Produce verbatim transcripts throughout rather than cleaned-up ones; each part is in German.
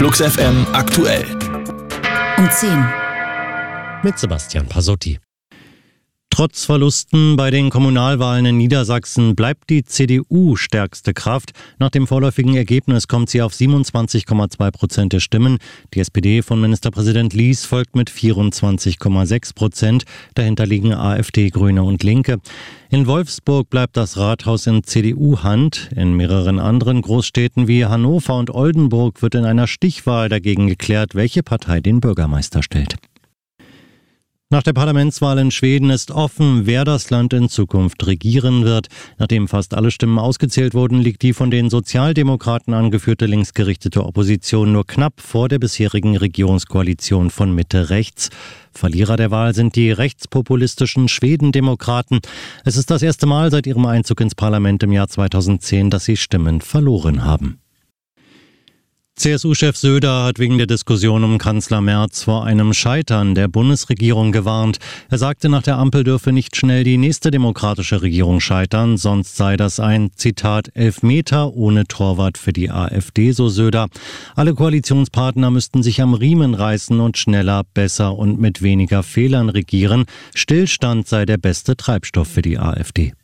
Flux F M aktuell. Um zehn. Mit Sebastian Pasotti. Trotz Verlusten bei den Kommunalwahlen in Niedersachsen bleibt die C D U stärkste Kraft. Nach dem vorläufigen Ergebnis kommt sie auf siebenundzwanzig Komma zwei Prozent der Stimmen. Die S P D von Ministerpräsident Lies folgt mit vierundzwanzig Komma sechs Prozent. Dahinter liegen AfD, Grüne und Linke. In Wolfsburg bleibt das Rathaus in C D U-Hand. In mehreren anderen Großstädten wie Hannover und Oldenburg wird in einer Stichwahl dagegen geklärt, welche Partei den Bürgermeister stellt. Nach der Parlamentswahl in Schweden ist offen, wer das Land in Zukunft regieren wird. Nachdem fast alle Stimmen ausgezählt wurden, liegt die von den Sozialdemokraten angeführte linksgerichtete Opposition nur knapp vor der bisherigen Regierungskoalition von Mitte-Rechts. Verlierer der Wahl sind die rechtspopulistischen Schwedendemokraten. Es ist das erste Mal seit ihrem Einzug ins Parlament im Jahr zweitausendzehn, dass sie Stimmen verloren haben. C S U-Chef Söder hat wegen der Diskussion um Kanzler Merz vor einem Scheitern der Bundesregierung gewarnt. Er sagte, nach der Ampel dürfe nicht schnell die nächste demokratische Regierung scheitern, sonst sei das ein, Zitat, Elfmeter ohne Torwart für die AfD, so Söder. Alle Koalitionspartner müssten sich am Riemen reißen und schneller, besser und mit weniger Fehlern regieren. Stillstand sei der beste Treibstoff für die AfD.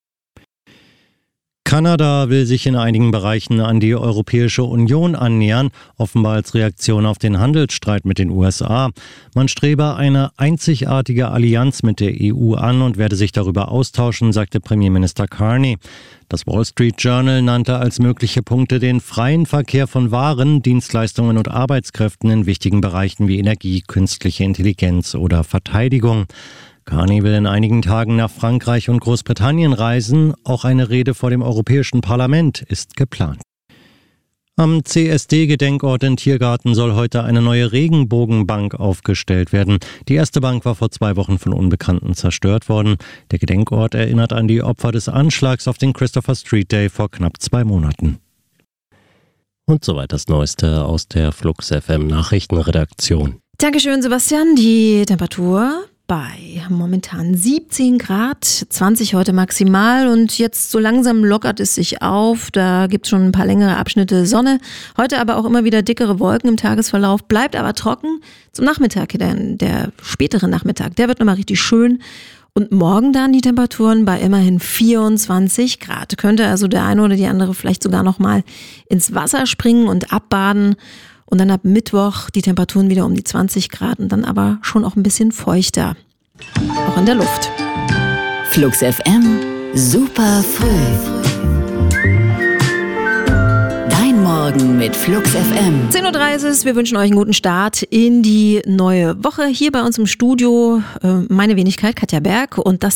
Kanada will sich in einigen Bereichen an die Europäische Union annähern, offenbar als Reaktion auf den Handelsstreit mit den U S A. Man strebe eine einzigartige Allianz mit der E U an und werde sich darüber austauschen, sagte Premierminister Carney. Das Wall Street Journal nannte als mögliche Punkte den freien Verkehr von Waren, Dienstleistungen und Arbeitskräften in wichtigen Bereichen wie Energie, künstliche Intelligenz oder Verteidigung. Carney will in einigen Tagen nach Frankreich und Großbritannien reisen. Auch eine Rede vor dem Europäischen Parlament ist geplant. Am C S D-Gedenkort in Tiergarten soll heute eine neue Regenbogenbank aufgestellt werden. Die erste Bank war vor zwei Wochen von Unbekannten zerstört worden. Der Gedenkort erinnert an die Opfer des Anschlags auf den Christopher Street Day vor knapp zwei Monaten. Und soweit das Neueste aus der Flux F M Nachrichtenredaktion. Dankeschön, Sebastian. Die Temperatur bei momentan siebzehn Grad, zwanzig heute maximal und jetzt so langsam lockert es sich auf. Da gibt es schon ein paar längere Abschnitte Sonne. Heute aber auch immer wieder dickere Wolken im Tagesverlauf, bleibt aber trocken. Zum Nachmittag, der, der spätere Nachmittag, der wird nochmal richtig schön. Und morgen dann die Temperaturen bei immerhin vierundzwanzig Grad. Könnte also der eine oder die andere vielleicht sogar nochmal ins Wasser springen und abbaden. Und dann ab Mittwoch die Temperaturen wieder um die zwanzig Grad und dann aber schon auch ein bisschen feuchter. Auch in der Luft. Flux F M, super früh. Dein Morgen mit Flux F M. zehn Uhr dreißig, wir wünschen euch einen guten Start in die neue Woche. Hier bei uns im Studio meine Wenigkeit Katja Berg und das